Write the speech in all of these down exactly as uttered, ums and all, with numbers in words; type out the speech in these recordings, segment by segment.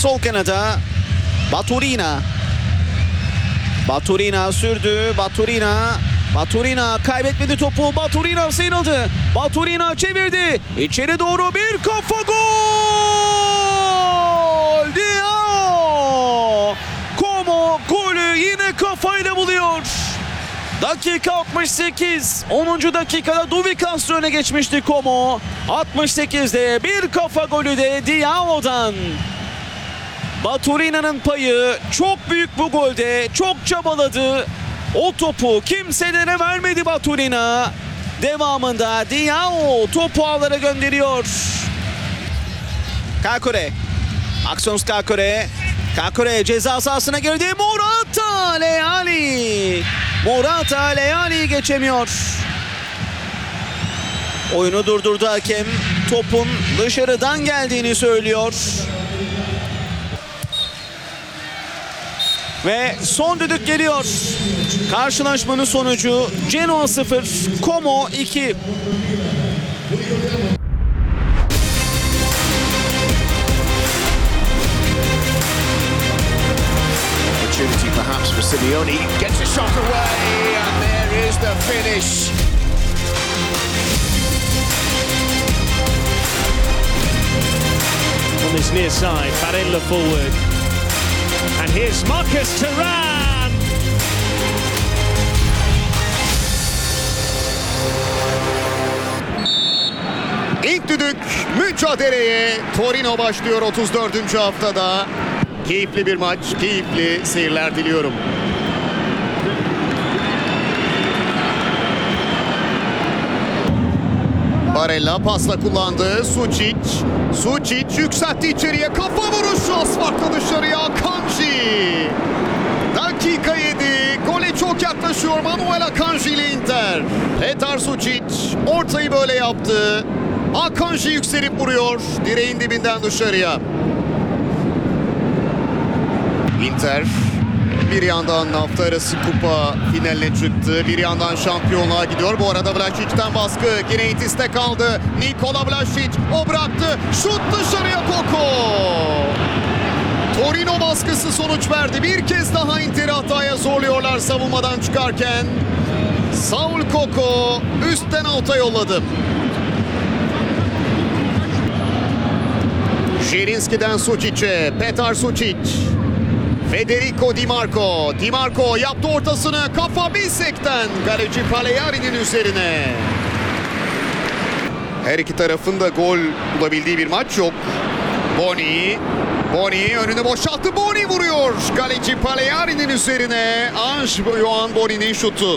Sol kanada Baturina. Baturina sürdü. Baturina. Baturina kaybetmedi topu. Baturina sıyrıldı. Baturina çevirdi. İçeri doğru bir kafa gol. Diao. Como golü yine kafayla buluyor. Dakika altmış sekiz. onuncu dakikada Duvikas öne geçmişti Como. altmış sekizde bir kafa golü de Diao'dan. Baturina'nın payı çok büyük bu golde. Çok çabaladı. O topu kimselere vermedi Baturina. Devamında Diao topu ağlara gönderiyor. Kakure. Aksons Kakure. Kakure ceza sahasına girdi. Morata Leali. Morata Leali geçemiyor. Oyunu durdurdu hakem. Topun dışarıdan geldiğini söylüyor. Ve son düdük geliyor. Karşılaşmanın sonucu Genoa sıfır, Como iki. Opportunity perhaps for Simeone. Gets a shot away and there is the finish. On this near side, Barella forward. And here's Marcus Thuram. İlk düdük mücadeleye Torino başlıyor otuz dördüncü haftada. Keyifli bir maç, keyifli seyirler diliyorum. Barella pasla kullandı. Sučić. Sučić yükseltti içeriye. Kafa vuruşu az farklı dışarıya. Akanji. Dakika yedi. Gole çok yaklaşıyor Manuel Akanji ile Inter. Petar Sučić ortayı böyle yaptı. Akanji yükselip vuruyor. Direğin dibinden dışarıya. Inter bir yandan hafta arası kupa finaline çıktı. Bir yandan şampiyonluğa gidiyor. Bu arada Vlašic'ten baskı. Gineitis'te kaldı. Nikola Vlašić o bıraktı. Şut dışarıya Koko. Torino baskısı sonuç verdi. Bir kez daha Inter'i hataya zorluyorlar savunmadan çıkarken. Saul Koko üstten alta yolladı. Zielinski'den Sučić'e. Petar Sučić. Federico Di Marco. Di Marco yaptı ortasını. Kafa Bisek'ten. Kaleci Pagliari'nin üzerine. Her iki tarafın da gol bulabildiği bir maç yok. Boni. Boni önünü boşalttı. Boni vuruyor. Kaleci Pagliari'nin üzerine. Ange Joan Boni'nin şutu.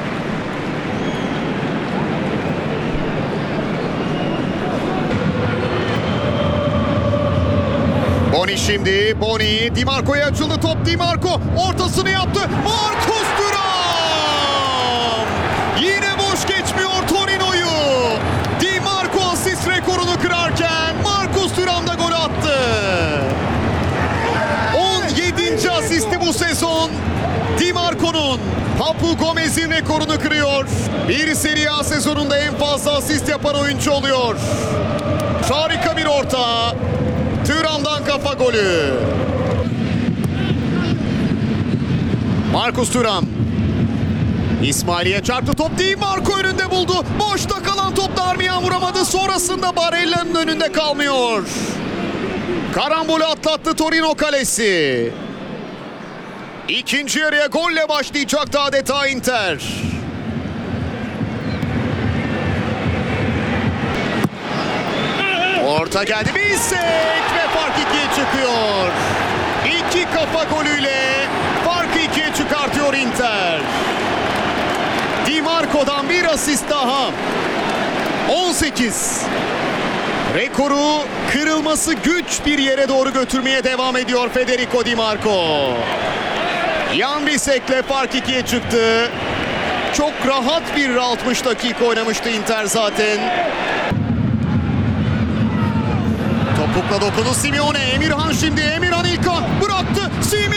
Boni şimdi. Boni. Di Marco'ya açıldı top. Di Marco ortasını yaptı. Marcus Thuram. Yine boş geçmiyor Torino'yu. Di Marco asist rekorunu kırarken Marcus Thuram da gol attı. on yedinci asisti bu sezon. Di Marco'nun. Papu Gomez'in rekorunu kırıyor. Bir Serie A sezonunda en fazla asist yapan oyuncu oluyor. Harika bir orta. Thuram'dan kafa golü. Marcus Thuram. İsmail'e çarptı top. Di Marco önünde buldu. Boşta kalan top Darmian vuramadı. Sonrasında Barella'nın önünde kalmıyor. Karambolü atlattı Torino kalesi. İkinci yarıya golle başlayacaktı adeta Inter. Orta geldi. Bisek ve fark ikiye çıkıyor. İki kafa golüyle farkı ikiye çıkartıyor Inter. Di Marco'dan bir asist daha. on sekiz. Rekoru kırılması güç bir yere doğru götürmeye devam ediyor Federico Di Marco. Jan Bisek'le fark ikiye çıktı. Çok rahat bir altmış dakika oynamıştı Inter zaten. Topukla dokundu Simeone. Emirhan şimdi. Emirhan İlkan bıraktı. Simeone.